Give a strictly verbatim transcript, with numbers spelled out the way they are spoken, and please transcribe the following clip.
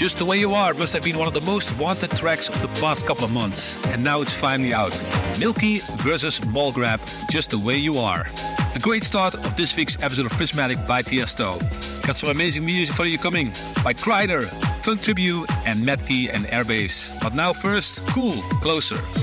Just the Way You Are must have been one of the most wanted tracks of the past couple of months. And now it's finally out. Milky versus Mallgrab, Just the Way You Are. A great start of this week's episode of Prismatic by Tiesto. Got some amazing music for you coming by Kryder, Funk Tribute and Matkey and Airbase. But now first, Cool, Closer.